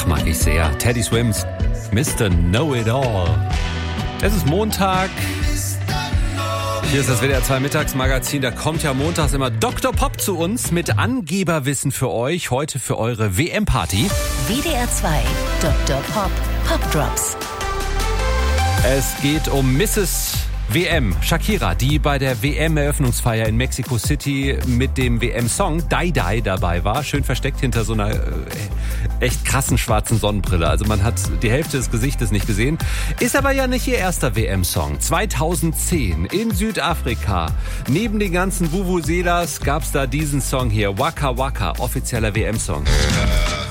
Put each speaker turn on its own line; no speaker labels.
Ach, mag ich sehr. Teddy Swims, Mr. Know-It-All. Es ist Montag. Hier ist das WDR 2 Mittagsmagazin. Da kommt ja montags immer Dr. Pop zu uns mit Angeberwissen für euch. Heute für eure WM-Party.
WDR 2 Dr. Pop Pop Drops.
Es geht um Mrs. WM, Shakira, die bei der WM-Eröffnungsfeier in Mexico City mit dem WM-Song Die Die dabei war. Schön versteckt hinter so einer echt krassen schwarzen Sonnenbrille. Also man hat die Hälfte des Gesichtes nicht gesehen. Ist aber ja nicht ihr erster WM-Song. 2010 in Südafrika. Neben den ganzen Vuvuzelas gab's da diesen Song hier. Waka Waka, offizieller WM-Song.